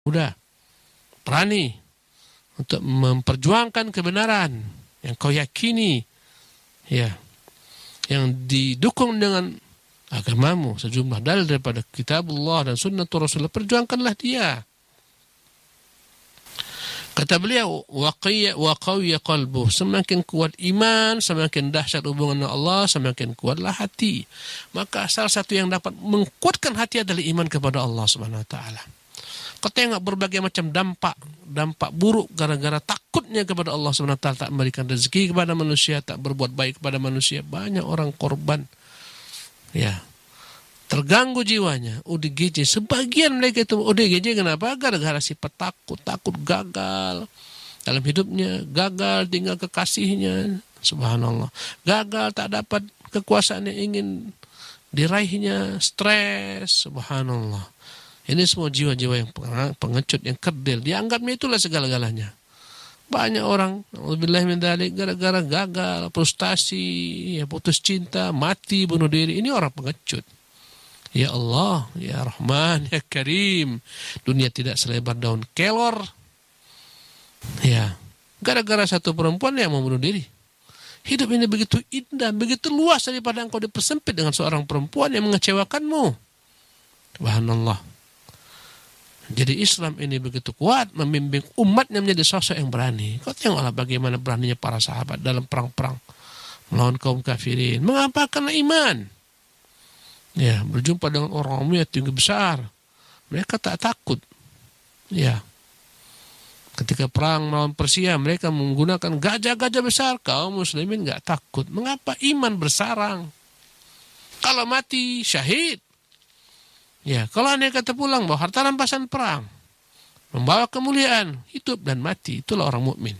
muda, berani untuk memperjuangkan kebenaran yang kau yakini, ya, yang didukung dengan agamamu, sejumlah dalil daripada kitabullah dan sunnatul Rasulullah, perjuangkanlah dia. Kata beliau, wa qawiya qalbuh, semakin kuat iman, semakin dahsyat hubungan dengan Allah, semakin kuatlah hati. Maka salah satu yang dapat menguatkan hati adalah iman kepada Allah Subhanahu wa taala. Kau tengok berbagai macam dampak buruk gara-gara takutnya kepada Allah Subhanahu wa taala, tak memberikan rezeki kepada manusia, tak berbuat baik kepada manusia. Banyak orang korban, ya, terganggu jiwanya, ODGJ. Sebagian mereka itu ODGJ kenapa? Gara-gara sifat takut gagal dalam hidupnya, gagal tinggal kekasihnya, subhanallah, gagal tak dapat kekuasaan yang ingin diraihnya, stres, subhanallah. Ini semua jiwa-jiwa yang pengecut, yang kerdil, dianggapnya itulah segala-galanya. Banyak orang, alhamdulillah min dzalik, gara-gara gagal, frustasi, ya, putus cinta, mati, bunuh diri. Ini orang pengecut. Ya Allah, ya Rahman, ya Karim. Dunia tidak selebar daun kelor. Ya, gara-gara satu perempuan yang mau bunuh diri. Hidup ini begitu indah, begitu luas daripada engkau dipersempit dengan seorang perempuan yang mengecewakanmu. Subhanallah. Jadi Islam ini begitu kuat membimbing umatnya menjadi sosok yang berani. Kau tengoklah bagaimana beraninya para sahabat dalam perang-perang melawan kaum kafirin. Mengapa? Karena iman. Ya, berjumpa dengan orang yang tinggi besar, mereka tak takut. Ya, ketika perang melawan Persia, mereka menggunakan gajah-gajah besar. Kaum muslimin nggak takut. Mengapa? Iman bersarang. Kalau mati syahid. Ya, kalau anda kata pulang bawa harta rampasan perang, membawa kemuliaan, hidup dan mati, itulah orang mukmin.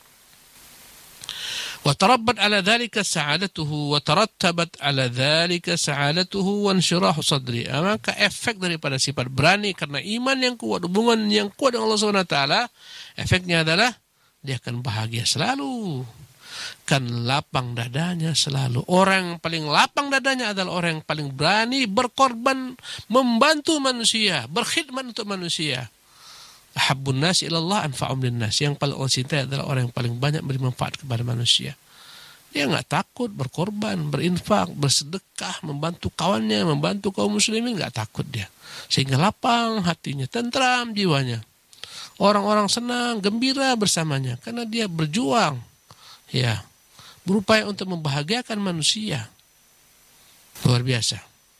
وتربت على ذلك سعادته وترتبت على ذلك سعادته وانشراح صدره. Maka efek daripada sifat berani karena iman yang kuat, hubungan yang kuat dengan Allah Subhanahu wa taala, efeknya adalah dia akan bahagia selalu, kan lapang dadanya selalu. Orang yang paling lapang dadanya adalah orang yang paling berani berkorban, membantu manusia, berkhidmat untuk manusia. Ahabbun nasi ilallah anfa'um linnas. Yang paling Allah cintai adalah orang yang paling banyak beri manfaat kepada manusia. Dia nggak takut berkorban, berinfak, bersedekah, membantu kawannya, membantu kaum muslimin, nggak takut dia. Sehingga lapang hatinya, tentram jiwanya. Orang-orang senang, gembira bersamanya karena dia berjuang, ya, berupaya untuk membahagiakan manusia. Luar biasa.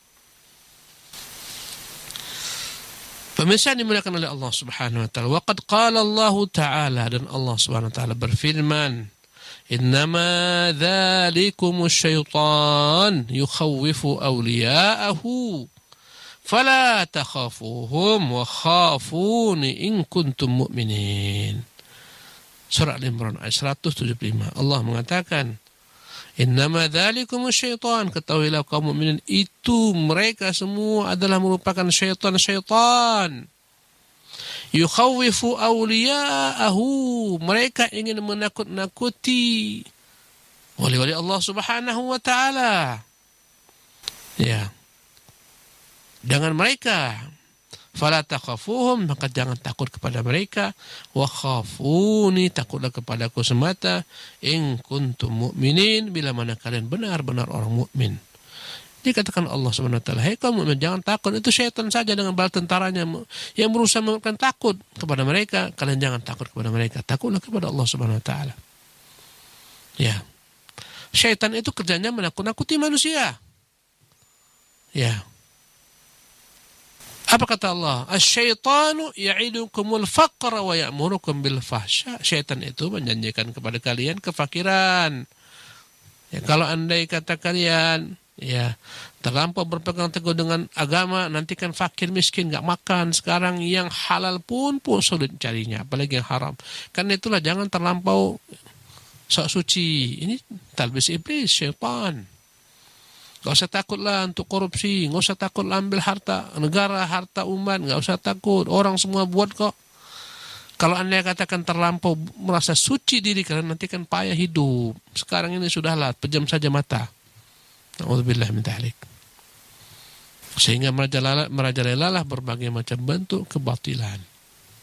Pemirsa dimuliakan oleh Allah Subhanahu wa taala. Waqad qala Allah taala, dan Allah Subhanahu wa taala berfirman, "Innama dzalikumus syaitan yukhawwifu awliya'ahu fala takhafuhum wa khafuni in kuntum mu'minin." Surah Al-Imran ayat 175. Allah mengatakan, "Innama dzalikumus syaitan," ketahuilah kaum mukminin itu mereka semua adalah merupakan syaitan-syaitan. Yukhawwifu awliya'ahu, mereka ingin menakut-nakuti wali-wali Allah Subhanahu wa taala. Ya. Jangan mereka. Fala takhafuhum, maka jangan takut kepada mereka. Wa khafuni, takutlah kepadaku semata. In kuntum mu'minin, bila mana kalian benar-benar orang mukmin. Dikatakan Allah Subhanahu wa taala, "Hei kaum mukmin, jangan takut. Itu syaitan saja dengan bala tentaranya yang berusaha memberikan takut kepada mereka. Kalian jangan takut kepada mereka. Takutlah kepada Allah Subhanahu wa taala." Ya. Syaitan itu kerjanya menakut-nakuti manusia. Ya. Apa kata Allah? Asy-syaitanu ya'idukumul faqra wa ya'murukum bil fahsya. Syaitan itu menjanjikan kepada kalian kefakiran. Ya, kalau andai kata kalian, ya, terlampau berpegang teguh dengan agama, nanti kan fakir miskin, nggak makan. Sekarang yang halal pun sulit carinya, apalagi yang haram. Karena itulah jangan terlampau sok suci. Ini talbis iblis, syaitan. Gak usah takutlah untuk korupsi, gak usah takut ambil harta negara, harta umat, gak usah takut. Orang semua buat kok. Kalau anda katakan terlampau merasa suci diri, karena nanti kan payah hidup. Sekarang ini sudahlah, pejam saja mata. Na'udzubillah min dzalik. Sehingga merajalelalah berbagai macam bentuk kebatilan.